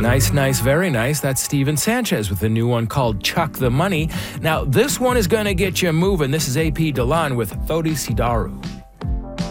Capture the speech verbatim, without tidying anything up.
Nice, nice, very nice. That's Steven Sanchez with a new one called Chuck the Money. Now, this one is going to get you moving. This is A P Delan with Thodi Sidaru.